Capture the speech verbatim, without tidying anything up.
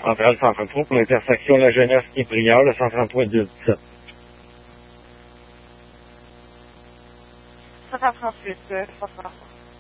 Centrale Centre Pro pour l'intersection La Jeunesse et Prieur, le cent trente-trois deux dix-sept. cent trente-huit, euh, trois cent.